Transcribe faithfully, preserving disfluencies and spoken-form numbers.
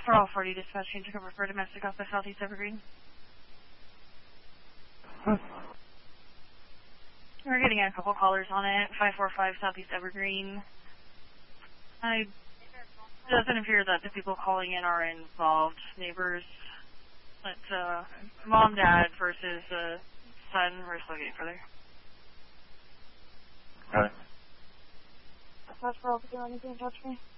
For all forty dispatch, change cover for domestic off the Southeast Evergreen. Huh. We're getting a couple callers on it. five four five Southeast Evergreen. I, it doesn't appear that the people calling in are involved neighbors. But uh, mom, dad versus uh, son, we're still getting further. Okay. That's for all the anything touch me.